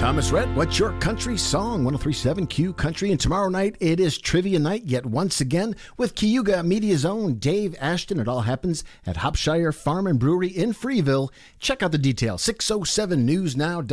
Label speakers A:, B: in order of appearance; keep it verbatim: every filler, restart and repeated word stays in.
A: Thomas Rhett, what's your country song? one oh three point seven Q Country. And tomorrow night, it is trivia night yet once again with Cayuga Media's own Dave Ashton. It all happens at Hopshire Farm and Brewery in Freeville. Check out the details, six oh seven news now.